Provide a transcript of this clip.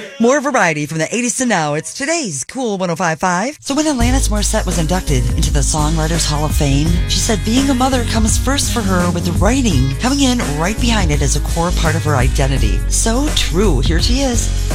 More variety from the 80s to now. It's today's Cool 105.5. So when Alanis Morissette was inducted into the Songwriters Hall of Fame, she said being a mother comes first for her, with writing coming in right behind it as a core part of her identity. So true. Here she is.